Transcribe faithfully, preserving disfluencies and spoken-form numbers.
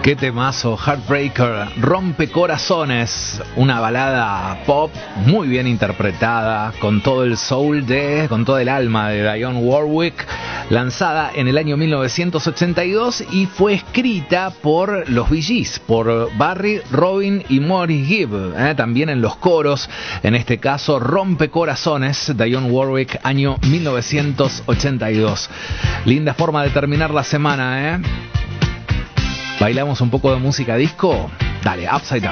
Qué temazo, Heartbreaker, Rompe Corazones, una balada pop muy bien interpretada, con todo el soul de, con todo el alma de Dionne Warwick, lanzada en el año mil novecientos ochenta y dos y fue escrita por los Bee Gees, por Barry, Robin y Maurice Gibb, eh, también en los coros, en este caso Rompe Corazones, Dionne Warwick, año mil novecientos ochenta y dos. Linda forma de terminar la semana, ¿eh? ¿Bailamos un poco de música disco? Dale, Upside Down.